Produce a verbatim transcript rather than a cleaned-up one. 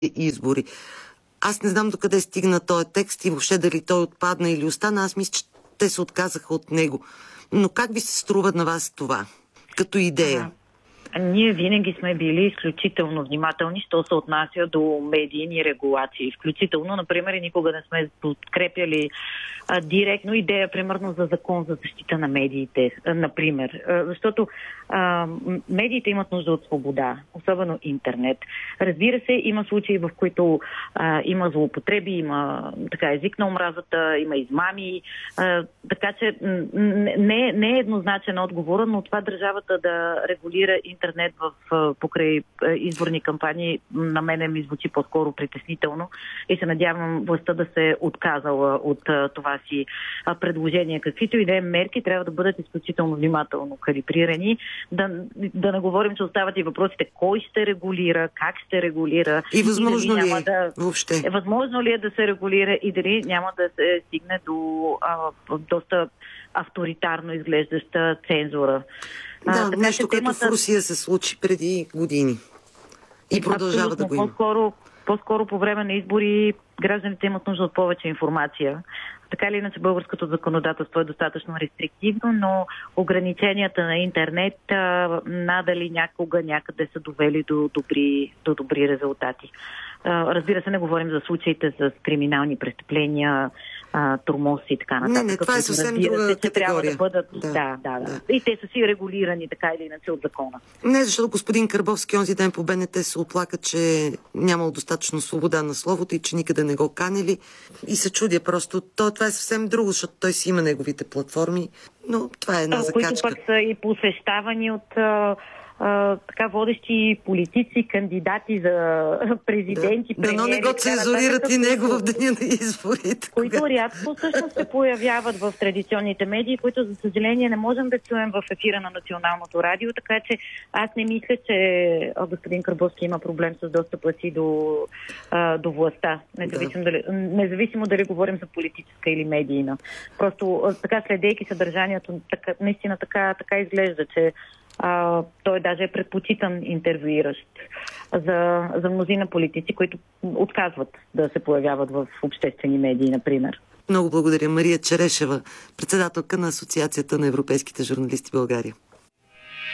избори. Аз не знам докъде стигна този текст и въобще дали той отпадна или остана. Аз мисля, че те се отказаха от него. Но как ви се струва на вас това, като идея? А, ние винаги сме били изключително внимателни, що се отнася до медийни регулации. Изключително, например, никога не сме подкрепяли а, директно идея, примерно, за закон за защита на медиите, а, например. А, защото а, медиите имат нужда от свобода, особено интернет. Разбира се, има случаи, в които а, има злоупотреби, има така език на омразата, има измами, а, така че не, не е еднозначен отговор, но това държавата да регулира интернет в покрай изборни кампании на мене ми звучи по-скоро притеснително и се надявам властта да се отказала от това си предложение. Каквито и да е мерки трябва да бъдат изключително внимателно калибрирани. Да, да не говорим, че остават и въпросите кой ще регулира, как ще регулира. И възможно и ли е да, въобще? Е, възможно ли е да се регулира и дали няма да се стигне до а, доста авторитарно изглеждаща цензура. Да, а, така, нещо, което темата... в Русия се случи преди години. И продължава Абсолютно. да го има. По-скоро, по-скоро по време на избори гражданите имат нужда от повече информация. Така или иначе българското законодателство е достатъчно рестриктивно, но ограниченията на интернет а, надали някога някъде са довели до добри, до добри резултати. А, разбира се, не говорим за случаите с криминални престъпления, тормоз и така нататък. Не, не, това е съвсем разбира друга се, че трябва категория. да бъдат... Да, да, да, да, да. И те са си регулирани така или иначе от закона. Не, защото господин Карбовски онзи ден по Б Н Т се оплака, че нямал достатъчно свобода на словото и че никъде не го канели. И се чудя просто. То, това е съвсем друго, защото той си има неговите платформи, но това е една а, закачка. Които пък са и посещавани от... Uh, така водещи политици, кандидати за президенти. Да, но не го цензурират и него в деня на изборите. Които кога... рядко всъщност се появяват в традиционните медии, които за съжаление не можем да чуем в ефира на Националното радио, така че аз не мисля, че господин Карбовски има проблем с достъпа си до, uh, до властта. Независимо, да. дали, независимо дали говорим за политическа или медийна. Просто uh, така следейки съдържанието, така, наистина така, така изглежда, че А, той даже е предпочитан интервюиращ за, за мнозина политици, които отказват да се появяват в обществени медии, например. Много благодаря. Мария Черешева, председателка на Асоциацията на европейските журналисти в България.